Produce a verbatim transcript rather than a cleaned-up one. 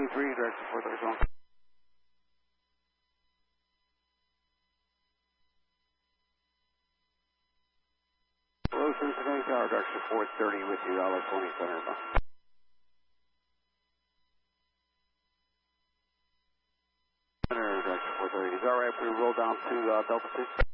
three, direction four thirty zone. Hello, Cincinnati Tower, direction four thirty with you, Dollar twenty center. Center, direction four thirty. Is that right if we roll down to uh, Delta six?